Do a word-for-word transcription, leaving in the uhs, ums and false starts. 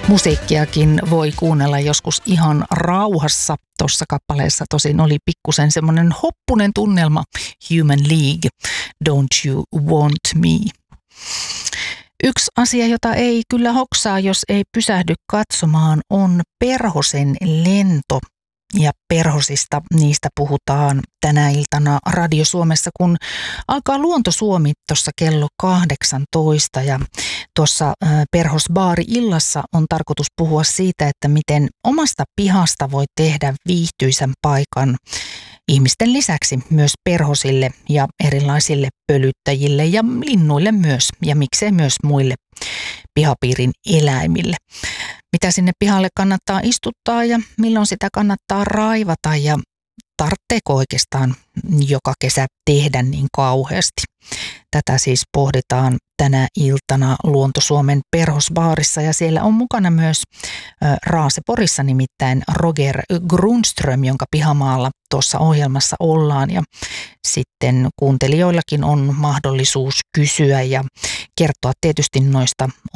Musiikkiakin voi kuunnella joskus ihan rauhassa. Tuossa kappaleessa tosin oli pikkusen semmoinen hoppunen tunnelma. Human League, Don't You Want Me. Yksi asia, jota ei kyllä hoksaa, jos ei pysähdy katsomaan, on perhosen lento. Ja perhosista, niistä puhutaan tänä iltana Radio Suomessa, kun alkaa Luonto Suomi tuossa kello kahdeksantoista. Ja tuossa Perhosbaari-illassa on tarkoitus puhua siitä, että miten omasta pihasta voi tehdä viihtyisän paikan ihmisten lisäksi myös perhosille ja erilaisille pölyttäjille ja linnuille myös, ja miksei myös muille pihapiirin eläimille. Mitä sinne pihalle kannattaa istuttaa ja milloin sitä kannattaa raivata ja tarvitseeko oikeastaan joka kesä tehdä niin kauheasti. Tätä siis pohditaan tänä iltana Luonto Suomen Perhosbaarissa ja siellä on mukana myös Raaseporissa nimittäin Roger Grundström, jonka pihamaalla tuossa ohjelmassa ollaan ja sitten kuuntelijoillakin on mahdollisuus kysyä ja kertoa tietysti noista